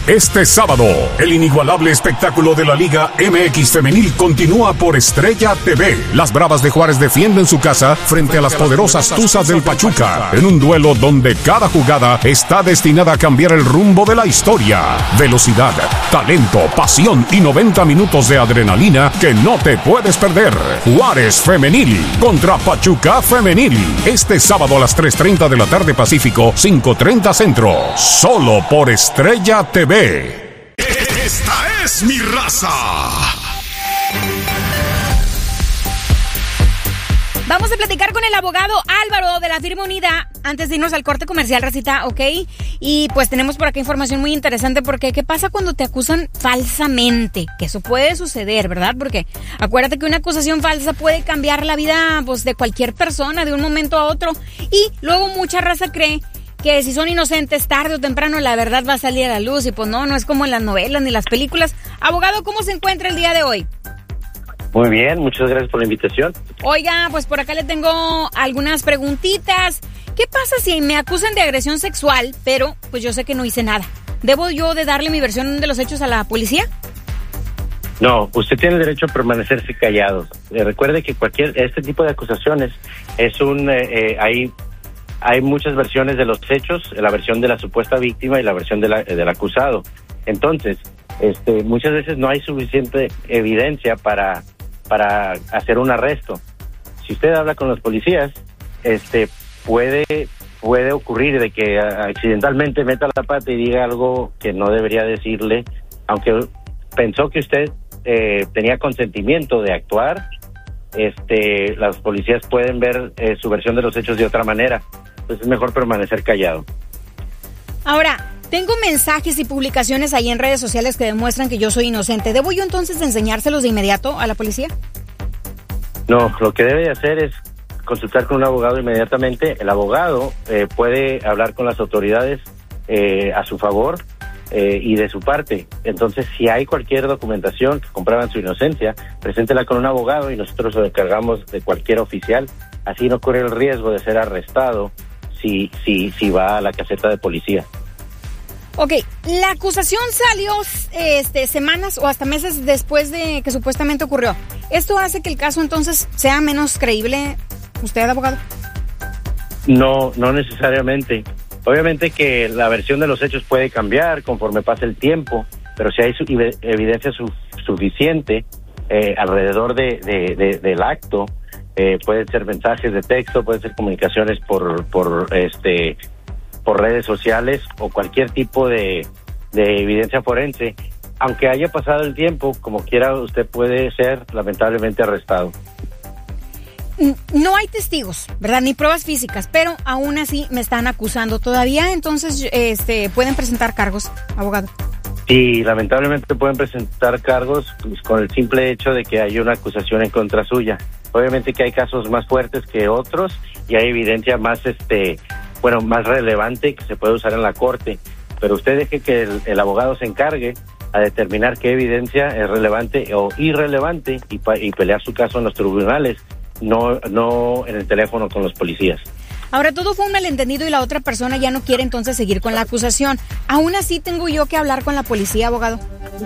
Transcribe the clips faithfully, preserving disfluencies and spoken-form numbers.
Este sábado, el inigualable espectáculo de la Liga M X Femenil continúa por Estrella T V. Las Bravas de Juárez defienden su casa frente a las poderosas Tuzas del Pachuca, en un duelo donde cada jugada está destinada a cambiar el rumbo de la historia. Velocidad, talento, pasión y noventa minutos de adrenalina que no te puedes perder. Juárez Femenil contra Pachuca Femenil. Este sábado a las tres treinta de la tarde Pacífico, cinco treinta Centro. Solo por Estrella T V. Esta es mi raza. Vamos a platicar con el abogado Álvaro de la firma Unida antes de irnos al corte comercial, Racita, ¿ok? Y pues tenemos por acá información muy interesante porque ¿qué pasa cuando te acusan falsamente? Que eso puede suceder, ¿verdad? Porque acuérdate que una acusación falsa puede cambiar la vida pues, de cualquier persona de un momento a otro y luego mucha raza cree que si son inocentes, tarde o temprano la verdad va a salir a la luz y pues no, no es como en las novelas ni las películas. Abogado, ¿cómo se encuentra el día de hoy? Muy bien, muchas gracias por la invitación. Oiga, pues por acá le tengo algunas preguntitas. ¿Qué pasa si me acusan de agresión sexual, pero pues yo sé que no hice nada? ¿Debo yo de darle mi versión de los hechos a la policía? No, usted tiene el derecho a permanecerse callado. Eh, recuerde que cualquier este tipo de acusaciones es un... Eh, eh, hay, hay muchas versiones de los hechos, la versión de la supuesta víctima y la versión de la, del acusado. Entonces, este, muchas veces no hay suficiente evidencia para... para hacer un arresto. Si usted habla con los policías, este puede puede ocurrir de que accidentalmente meta la pata y diga algo que no debería decirle, aunque pensó que usted eh, tenía consentimiento de actuar. Este, las policías pueden ver eh, su versión de los hechos de otra manera. Entonces es mejor permanecer callado. Ahora, tengo mensajes y publicaciones ahí en redes sociales que demuestran que yo soy inocente. ¿Debo yo entonces enseñárselos de inmediato a la policía? No, lo que debe de hacer es consultar con un abogado inmediatamente. El abogado eh, puede hablar con las autoridades eh, a su favor eh, y de su parte. Entonces, si hay cualquier documentación que comprueban su inocencia, preséntela con un abogado y nosotros lo encargamos de cualquier oficial. Así no corre el riesgo de ser arrestado si, si, si va a la caseta de policía. Ok, la acusación salió este, semanas o hasta meses después de que supuestamente ocurrió. ¿Esto hace que el caso entonces sea menos creíble, usted, abogado? No, no necesariamente. Obviamente que la versión de los hechos puede cambiar conforme pase el tiempo, pero si hay su, evidencia su, suficiente eh, alrededor de, de, de, del acto, eh, pueden ser mensajes de texto, pueden ser comunicaciones por, por este... por redes sociales o cualquier tipo de, de evidencia forense, aunque haya pasado el tiempo, como quiera usted puede ser lamentablemente arrestado. No hay testigos, ¿verdad? Ni pruebas físicas, pero aún así me están acusando todavía, entonces este, ¿pueden presentar cargos, abogado? Sí, lamentablemente pueden presentar cargos pues, con el simple hecho de que hay una acusación en contra suya. Obviamente que hay casos más fuertes que otros y hay evidencia más este bueno, más relevante que se puede usar en la corte, pero usted deje que el, el abogado se encargue a determinar qué evidencia es relevante o irrelevante y, pa, y pelear su caso en los tribunales, no, no en el teléfono con los policías. Ahora, todo fue un malentendido y la otra persona ya no quiere entonces seguir con la acusación. ¿Aún así tengo yo que hablar con la policía, abogado?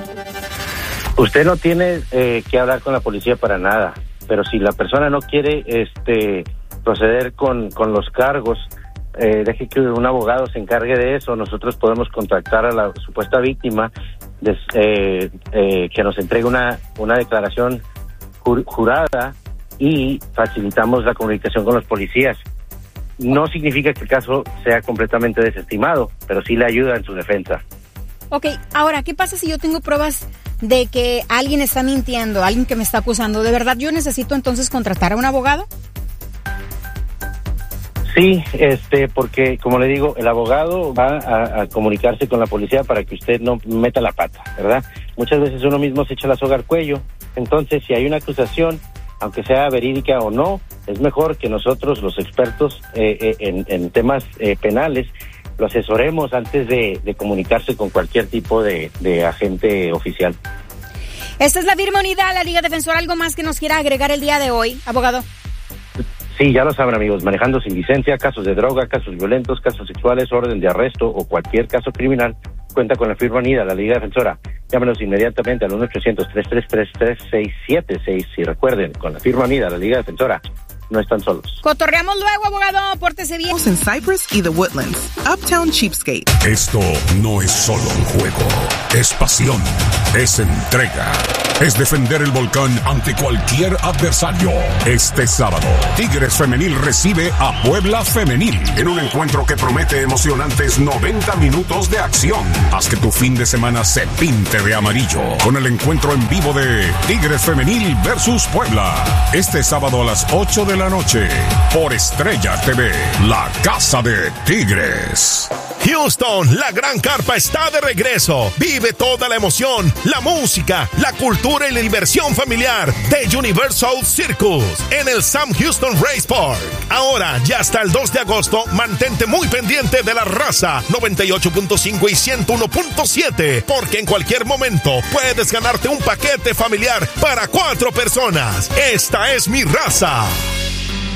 Usted no tiene eh, que hablar con la policía para nada, pero si la persona no quiere este, proceder con, con los cargos, Eh, deje que un abogado se encargue de eso. Nosotros podemos contactar a la supuesta víctima de, eh, eh, que nos entregue una, una declaración jur, jurada y facilitamos la comunicación con los policías. No significa que el caso sea completamente desestimado, pero sí le ayuda en su defensa. Ok, ahora, ¿qué pasa si yo tengo pruebas de que alguien está mintiendo, alguien que me está acusando? ¿De verdad yo necesito entonces contratar a un abogado? Sí, este, porque como le digo, el abogado va a, a comunicarse con la policía para que usted no meta la pata, ¿verdad? Muchas veces uno mismo se echa la soga al cuello, entonces si hay una acusación, aunque sea verídica o no, es mejor que nosotros, los expertos eh, eh, en, en temas eh, penales, lo asesoremos antes de, de comunicarse con cualquier tipo de, de agente oficial. Esta es la firma Unida, la Liga Defensora. ¿Algo más que nos quiera agregar el día de hoy, abogado? Sí, ya lo saben, amigos, manejando sin licencia, casos de droga, casos violentos, casos sexuales, orden de arresto o cualquier caso criminal, cuenta con la firma unida, la Liga Defensora. Llámenos inmediatamente al uno ochocientos, tres tres tres, tres seis siete seis. Y recuerden, con la firma unida, la Liga Defensora, no están solos. Cotorreamos luego, abogado. Pórtese bien. En Cypress y The Woodlands. Uptown Cheapskate. Esto no es solo un juego. Es pasión. Es entrega. Es defender el volcán ante cualquier adversario. Este sábado, Tigres Femenil recibe a Puebla Femenil en un encuentro que promete emocionantes noventa minutos de acción. Haz que tu fin de semana se pinte de amarillo con el encuentro en vivo de Tigres Femenil versus Puebla. Este sábado a las ocho de la noche por Estrella T V, la casa de Tigres. Houston, la Gran Carpa está de regreso. Vive toda la emoción, la música, la cultura y la diversión familiar de Universal Circus en el Sam Houston Race Park. Ahora, ya hasta el dos de agosto, mantente muy pendiente de La Raza noventa y ocho punto cinco y ciento uno punto siete, porque en cualquier momento puedes ganarte un paquete familiar para cuatro personas. Esta es Mi Raza.